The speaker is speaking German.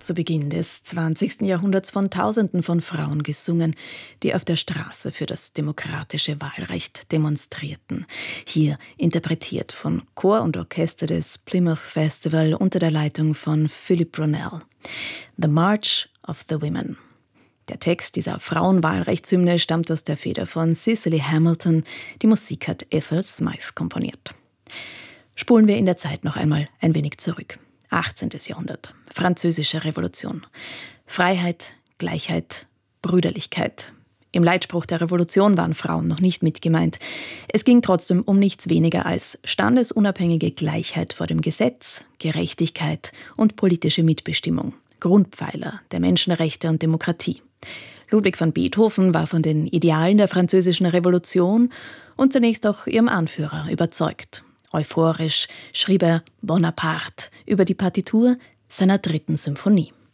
zu Beginn des 20. Jahrhunderts von Tausenden von Frauen gesungen, die auf der Straße für das demokratische Wahlrecht demonstrierten. Hier interpretiert von Chor und Orchester des Plymouth Festival unter der Leitung von Philip Brownell. The March of the Women. Der Text dieser Frauenwahlrechtshymne stammt aus der Feder von Cicely Hamilton. Die Musik hat Ethel Smyth komponiert. Spulen wir in der Zeit noch einmal ein wenig zurück. 18. Jahrhundert. Französische Revolution. Freiheit, Gleichheit, Brüderlichkeit. Im Leitspruch der Revolution waren Frauen noch nicht mitgemeint. Es ging trotzdem um nichts weniger als standesunabhängige Gleichheit vor dem Gesetz, Gerechtigkeit und politische Mitbestimmung. Grundpfeiler der Menschenrechte und Demokratie. Ludwig van Beethoven war von den Idealen der Französischen Revolution und zunächst auch ihrem Anführer überzeugt. Euphorisch schrieb er Bonaparte über die Partitur seiner 3. Symphonie.